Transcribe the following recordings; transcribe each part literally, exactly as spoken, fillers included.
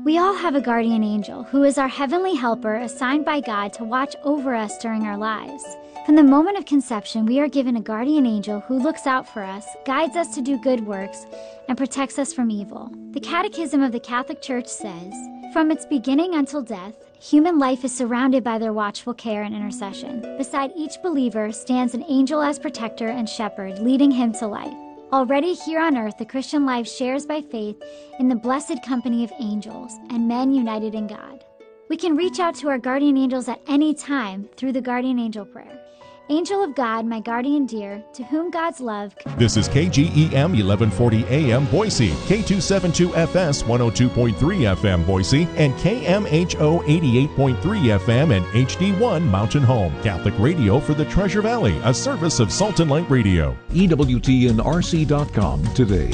We all have a guardian angel who is our heavenly helper assigned by God to watch over us during our lives. From the moment of conception, we are given a guardian angel who looks out for us, guides us to do good works, and protects us from evil. The Catechism of the Catholic Church says, "From its beginning until death, human life is surrounded by their watchful care and intercession. Beside each believer stands an angel as protector and shepherd, leading him to life." Already here on earth, the Christian life shares by faith in the blessed company of angels and men united in God. We can reach out to our guardian angels at any time through the Guardian Angel Prayer. Angel of God, my guardian dear, to whom God's love... This is K G E M eleven forty A M Boise, K two seventy-two F S one oh two point three F M Boise, and K M H O eighty-eight point three F M and H D one Mountain Home. Catholic radio for the Treasure Valley, a service of Salt and Light Radio. E W T N R C dot com today.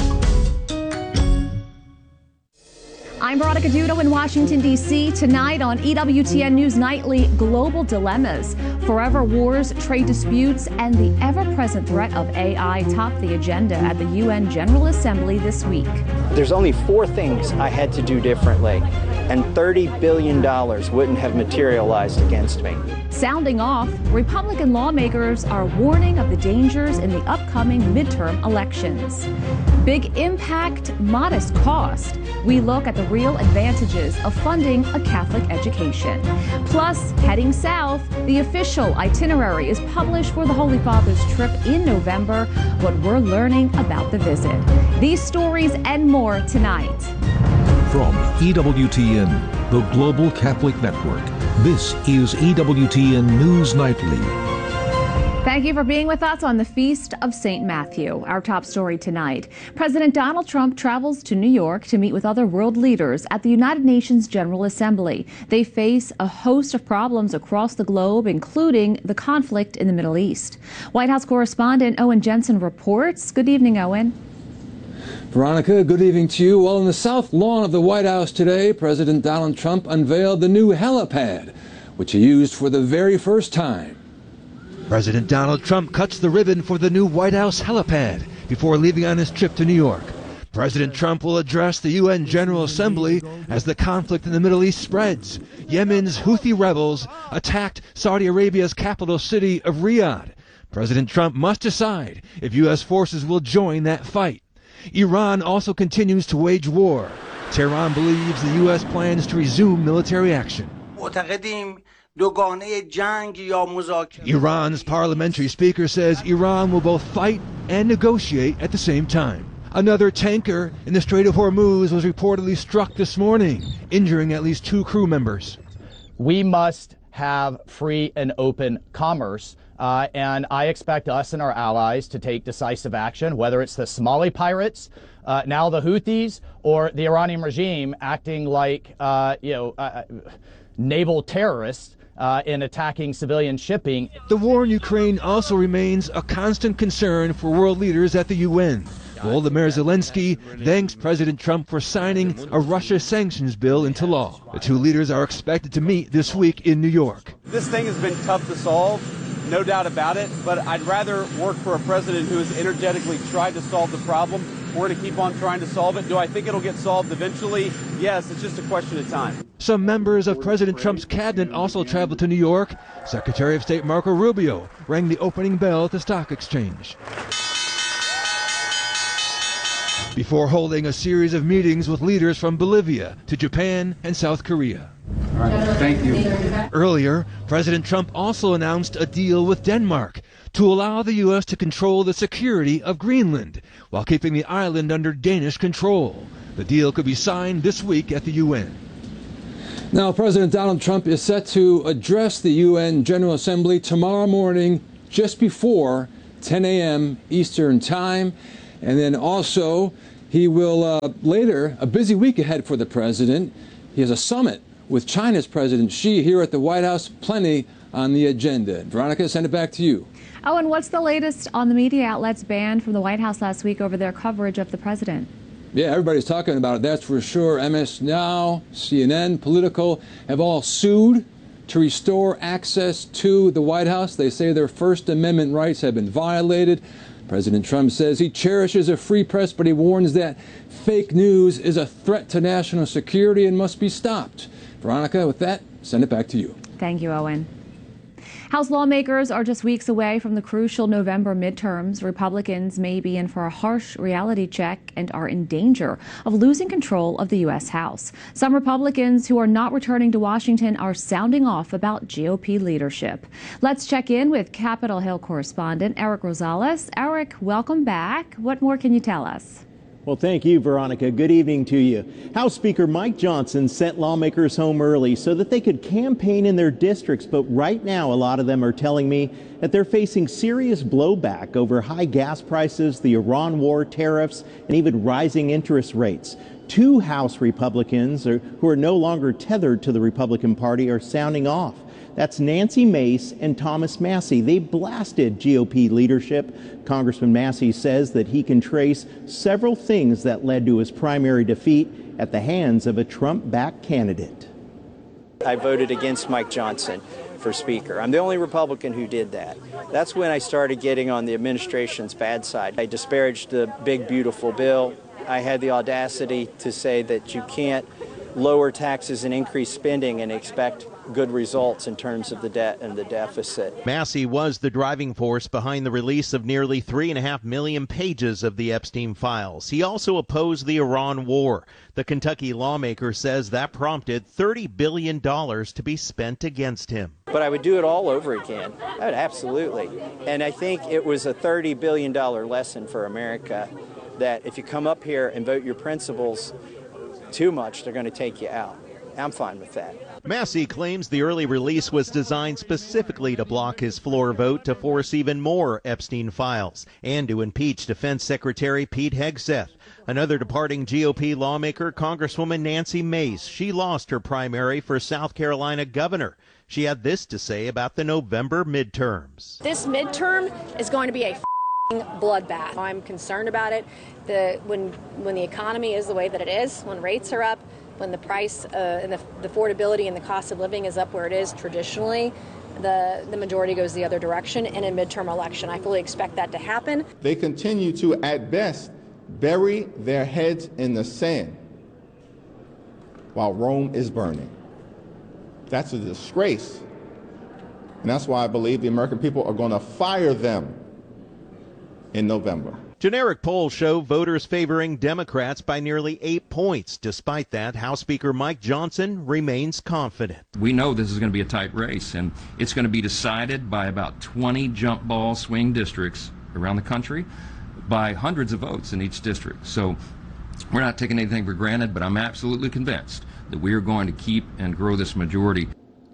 I'm Veronica Dudo in Washington, D C Tonight on E W T N News Nightly, global dilemmas, forever wars, trade disputes, and the ever-present threat of A I top the agenda at the U N General Assembly this week. There's only four things I had to do differently, and thirty billion dollars wouldn't have materialized against me. Sounding off, Republican lawmakers are warning of the dangers in the upcoming midterm elections. Big impact, modest cost. We look at the real advantages of funding a Catholic education. Plus, heading south, the official itinerary is published for the Holy Father's trip in November, what we're learning about the visit. These stories and more tonight. From E W T N, the Global Catholic Network, this is E W T N News Nightly. Thank you for being with us on the Feast of Saint Matthew. Our top story tonight. President Donald Trump travels to New York to meet with other world leaders at the United Nations General Assembly. They face a host of problems across the globe, including the conflict in the Middle East. White House correspondent Owen Jensen reports. Good evening, Owen. Veronica, good evening to you. Well, in the south lawn of the White House today, President Donald Trump unveiled the new helipad, which he used for the very first time. President Donald Trump cuts the ribbon for the new White House helipad before leaving on his trip to New York. President Trump will address the U N General Assembly as the conflict in the Middle East spreads. Yemen's Houthi rebels attacked Saudi Arabia's capital city of Riyadh. President Trump must decide if U S forces will join that fight. Iran also continues to wage war. Tehran believes the U S plans to resume military action. Iran's parliamentary speaker says Iran will both fight and negotiate at the same time. Another tanker in the Strait of Hormuz was reportedly struck this morning, injuring at least two crew members. We must have free and open commerce, uh, and I expect us and our allies to take decisive action, whether it's the Somali pirates, uh, now the Houthis, or the Iranian regime acting like, uh, you know, uh, naval terrorists Uh, in attacking civilian shipping. The war in Ukraine also remains a constant concern for world leaders at the U N. Volodymyr Zelensky thanks President Trump for signing a Russia sanctions bill into law. The two leaders are expected to meet this week in New York. This thing has been tough to solve, no doubt about it, but I'd rather work for a president who has energetically tried to solve the problem. We're going to keep on trying to solve it. Do I think it'll get solved eventually? Yes, it's just a question of time. Some members of President Trump's cabinet also traveled to New York. Secretary of State Marco Rubio rang the opening bell at the stock exchange before holding a series of meetings with leaders from Bolivia to Japan and South Korea. All right, thank you. Earlier, President Trump also announced a deal with Denmark to allow the U S to control the security of Greenland while keeping the island under Danish control. The deal could be signed this week at the U N. Now, President Donald Trump is set to address the U N General Assembly tomorrow morning just before ten a m Eastern Time. And then also, he will uh, later, a busy week ahead for the president. He has a summit with China's President Xi here at the White House. Plenty on the agenda. Veronica, send it back to you. Oh, and what's the latest on the media outlets banned from the White House last week over their coverage of the president? Yeah, everybody's talking about it, that's for sure. M S Now, C N N, Politico have all sued to restore access to the White House. They say their First Amendment rights have been violated. President Trump says he cherishes a free press, but he warns that fake news is a threat to national security and must be stopped. Veronica, with that, send it back to you. Thank you, Owen. House lawmakers are just weeks away from the crucial November midterms. Republicans may be in for a harsh reality check and are in danger of losing control of the U S House. Some Republicans who are not returning to Washington are sounding off about G O P leadership. Let's check in with Capitol Hill correspondent Eric Rosales. Eric, welcome back. What more can you tell us? Well, thank you, Veronica. Good evening to you. House Speaker Mike Johnson sent lawmakers home early so that they could campaign in their districts. But right now, a lot of them are telling me that they're facing serious blowback over high gas prices, the Iran war, tariffs, and even rising interest rates. Two House Republicans are, who are no longer tethered to the Republican Party are sounding off. That's Nancy Mace and Thomas Massie. They blasted G O P leadership. Congressman Massie says that he can trace several things that led to his primary defeat at the hands of a Trump-backed candidate. I voted against Mike Johnson for Speaker. I'm the only Republican who did that. That's when I started getting on the administration's bad side. I disparaged the big, beautiful bill. I had the audacity to say that you can't lower taxes and increase spending and expect good results in terms of the debt and the deficit. Massie was the driving force behind the release of nearly three and a half million pages of the Epstein files. He also opposed the Iran war. The Kentucky lawmaker says that prompted thirty billion dollars to be spent against him. But I would do it all over again. I would absolutely. And I think it was a thirty billion dollars lesson for America that if you come up here and vote your principles too much, they're going to take you out. I'm fine with that. Massie claims the early release was designed specifically to block his floor vote to force even more Epstein files and to impeach Defense Secretary Pete Hegseth. Another departing G O P lawmaker, Congresswoman Nancy Mace. She lost her primary for South Carolina governor. She had this to say about the November midterms. This midterm is going to be a bloodbath. I'm concerned about it. The, when, when the economy is the way that it is, when rates are up, when the price uh, and the, the affordability and the cost of living is up where it is traditionally, the, the majority goes the other direction in a midterm election. I fully expect that to happen. They continue to, at best, bury their heads in the sand while Rome is burning. That's a disgrace. And that's why I believe the American people are going to fire them in November. Generic polls show voters favoring Democrats by nearly eight points. Despite that, House Speaker Mike Johnson remains confident. We know this is going to be a tight race, and it's going to be decided by about twenty jump ball swing districts around the country by hundreds of votes in each district. So we're not taking anything for granted, but I'm absolutely convinced that we are going to keep and grow this majority.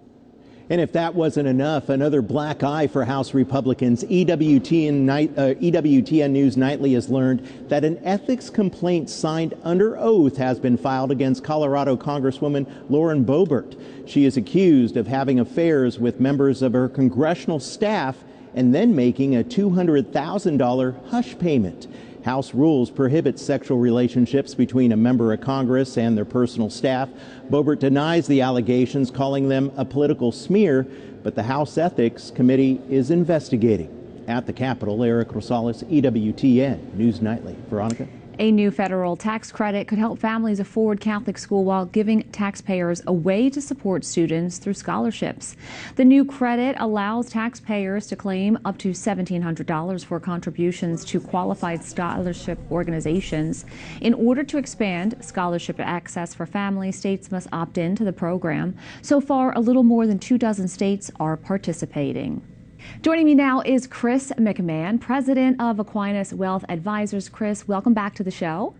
And if that wasn't enough, another black eye for House Republicans. E W T N, night, uh, E W T N News Nightly has learned that an ethics complaint signed under oath has been filed against Colorado Congresswoman Lauren Boebert. She is accused of having affairs with members of her congressional staff and then making a two hundred thousand dollars hush payment. House rules prohibit sexual relationships between a member of Congress and their personal staff. Boebert denies the allegations, calling them a political smear, but the House Ethics Committee is investigating. At the Capitol, Eric Rosales, E W T N News Nightly. Veronica? A new federal tax credit could help families afford Catholic school while giving taxpayers a way to support students through scholarships. The new credit allows taxpayers to claim up to seventeen hundred dollars for contributions to qualified scholarship organizations. In order to expand scholarship access for families, states must opt into the program. So far, a little more than two dozen states are participating. Joining me now is Chris McMahon, president of Aquinas Wealth Advisors. Chris, welcome back to the show.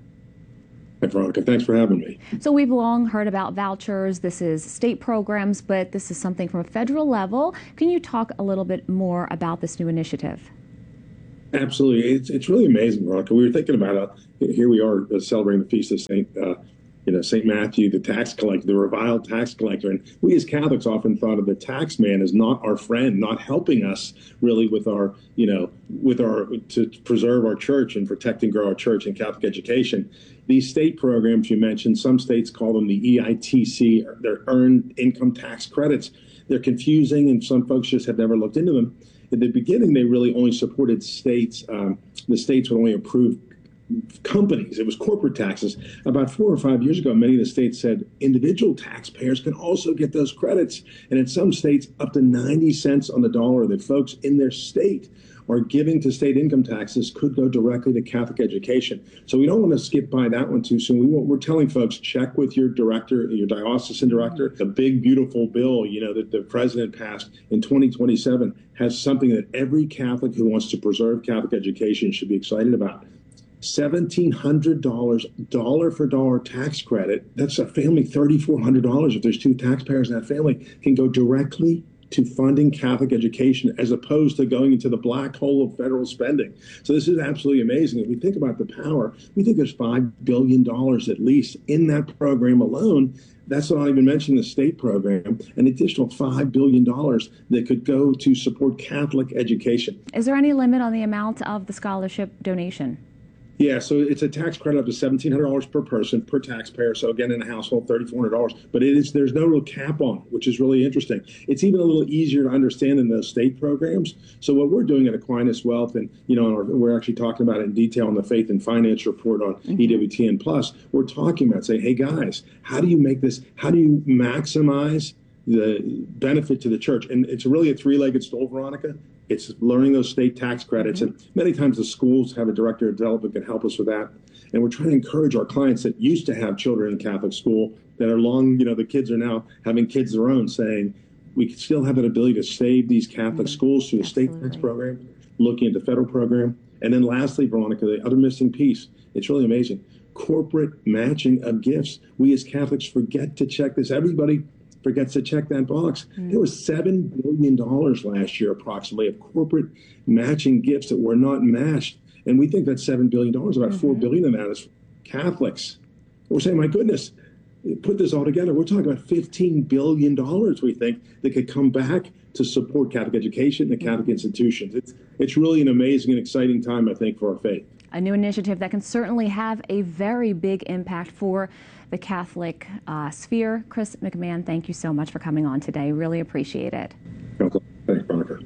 Hi, Veronica. Thanks for having me. So we've long heard about vouchers. This is state programs, but this is something from a federal level. Can you talk a little bit more about this new initiative? Absolutely. It's, it's really amazing, Veronica. We were thinking about it. Here we are uh, celebrating the feast of Saint uh, You know, Saint Matthew, the tax collector, the reviled tax collector. And we as Catholics often thought of the tax man as not our friend, not helping us really with our, you know, with our, to preserve our church and protect and grow our church and Catholic education. These state programs you mentioned, some states call them the E I T C, they're earned income tax credits. They're confusing and some folks just have never looked into them. In the beginning, they really only supported states um, the states would only approve companies. It was corporate taxes. About four or five years ago, many of the states said individual taxpayers can also get those credits. And in some states, up to ninety cents on the dollar that folks in their state are giving to state income taxes could go directly to Catholic education. So we don't want to skip by that one too soon. We want, we're telling folks, check with your director, your diocesan director. The big, beautiful bill, you know, that the president passed in twenty twenty-seven has something that every Catholic who wants to preserve Catholic education should be excited about. seventeen hundred dollars dollar for dollar tax credit. That's a family thirty-four hundred dollars if there's two taxpayers in that family can go directly to funding Catholic education as opposed to going into the black hole of federal spending. So this is absolutely amazing. If we think about the power, we think there's five billion dollars at least in that program alone. That's not even mentioning the state program, an additional five billion dollars that could go to support Catholic education. Is there any limit on the amount of the scholarship donation? Yeah, so it's a tax credit up to seventeen hundred dollars per person, per taxpayer. So again, in a household, thirty-four hundred dollars. But it is there's no real cap on it, which is really interesting. It's even a little easier to understand in those state programs. So what we're doing at Aquinas Wealth, and you know, we're actually talking about it in detail in the Faith and Finance report on mm-hmm. E W T N Plus. We're talking about saying, hey guys, how do you make this? How do you maximize the benefit to the church? And it's really a three-legged stool, Veronica. It's learning those state tax credits. Mm-hmm. And many times the schools have a director of development that can help us with that. And we're trying to encourage our clients that used to have children in Catholic school that are long, you know, the kids are now having kids of their own, saying we can still have an ability to save these Catholic mm-hmm. schools through the state tax program, looking at the federal program. And then lastly, Veronica, the other missing piece, it's really amazing, corporate matching of gifts. We as Catholics forget to check this. Everybody forgets to check that box. Mm. There was seven billion dollars last year approximately of corporate matching gifts that were not matched. And we think that seven billion dollars, about mm-hmm. four billion dollars of that is Catholics. We're saying, my goodness, put this all together. We're talking about fifteen billion dollars, we think, that could come back to support Catholic education and the Catholic institutions. It's, it's really an amazing and exciting time, I think, for our faith. A new initiative that can certainly have a very big impact for the Catholic uh, sphere. Chris McMahon, thank you so much for coming on today. Really appreciate it. Thanks, Veronica.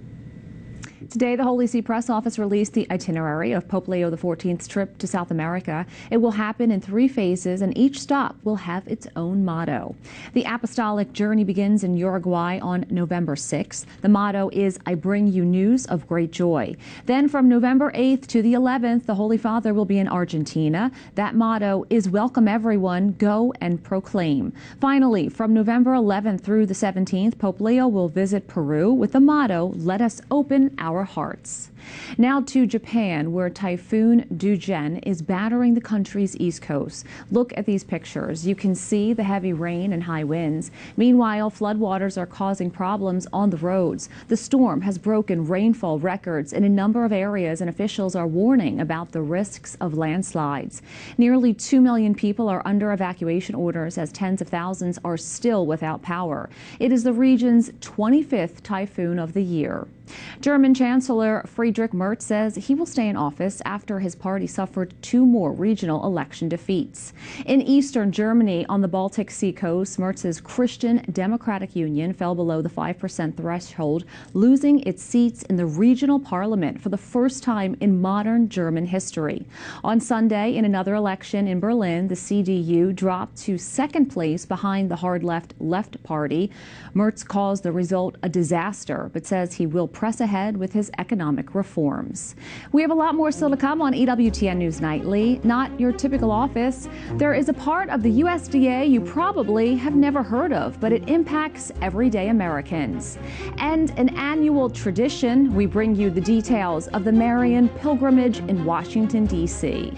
Today, the Holy See Press Office released the itinerary of Pope Leo the fourteenth's trip to South America. It will happen in three phases, and each stop will have its own motto. The apostolic journey begins in Uruguay on November sixth. The motto is, I bring you news of great joy. Then from November eighth to the eleventh, the Holy Father will be in Argentina. That motto is, welcome everyone, go and proclaim. Finally, from November eleventh through the seventeenth, Pope Leo will visit Peru with the motto, let us open our hearts. Now to Japan, where Typhoon Dujen is battering the country's east coast. Look at these pictures. You can see the heavy rain and high winds. Meanwhile, floodwaters are causing problems on the roads. The storm has broken rainfall records in a number of areas, and officials are warning about the risks of landslides. Nearly two million people are under evacuation orders as tens of thousands are still without power. It is the region's twenty-fifth typhoon of the year. German Chancellor Friedrich Merz says he will stay in office after his party suffered two more regional election defeats. In eastern Germany, on the Baltic Sea coast, Merz's Christian Democratic Union fell below the five percent threshold, losing its seats in the regional parliament for the first time in modern German history. On Sunday, in another election in Berlin, the C D U dropped to second place behind the hard-left Left Party. Merz calls the result a disaster, but says he will press ahead with his economic reforms. We have a lot more still to come on E W T N News Nightly. Not your typical office. There is a part of the U S D A you probably have never heard of, but it impacts everyday Americans. And an annual tradition, we bring you the details of the Marian Pilgrimage in Washington, D C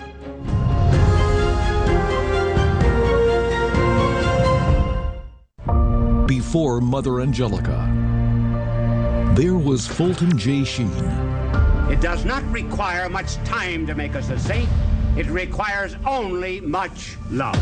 Before Mother Angelica, there was Fulton J. Sheen. It does not require much time to make us a saint. It requires only much love.